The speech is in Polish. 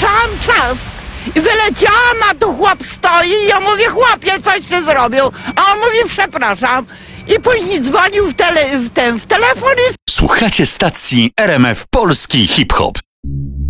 zmniejszałam czas. I wyleciałam, a tu chłop stoi i ja mówię, chłopie, coś ty zrobił. A on mówi, przepraszam. I później dzwonił w telefon i... Słuchacie stacji RMF Polski Hip Hop.